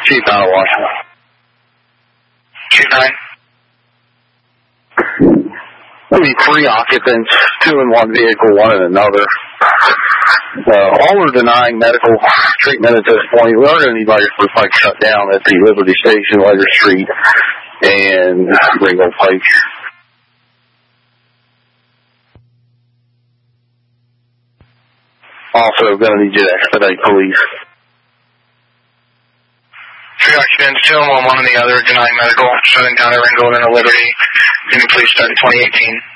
Chief out of Washington. Chief 9. There'll be 3 occupants, 2 in one vehicle, 1 in another. All are denying medical treatment at this point. We are going to need like a bike shut down at the Liberty Station, Leger Street, and Ringo Pike. Also, going to need you to expedite police. 3 occupants, 2 in one, 1 in the other, denying medical, shutting down at Ringo and then a Liberty. Union Police starting 2018.